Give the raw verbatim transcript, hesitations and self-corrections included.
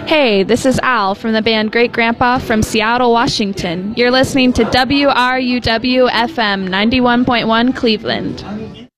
Hey, this is Al from the band Great Grandpa from Seattle, Washington. You're listening to W R U W F M ninety-one point one Cleveland.